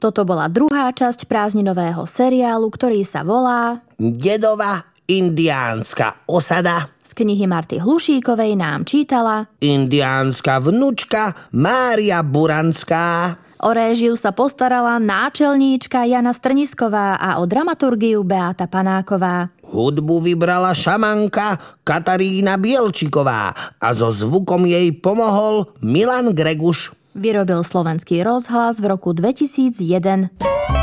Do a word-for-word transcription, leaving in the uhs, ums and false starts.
Toto bola druhá časť prázdninového seriálu, ktorý sa volá Dedova indiánska osada. Z knihy Marty Hlušíkovej nám čítala indiánska vnučka Mária Buranská. O réžiu sa postarala náčelníčka Jana Strnisková a o dramaturgiu Beáta Panáková. Hudbu vybrala šamanka Katarína Bielčiková a so zvukom jej pomohol Milan Greguš. Vyrobil Slovenský rozhlas v roku dvetisícjeden.